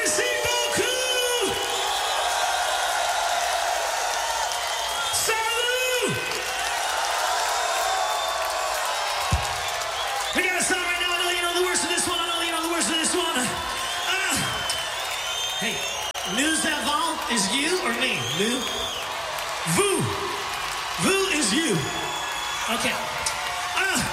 Merci beaucoup! Salut! We got a song right now. I know you know the words of this one. Hey, nous avons is you or me? Nous? Vous. Vous is you. Okay.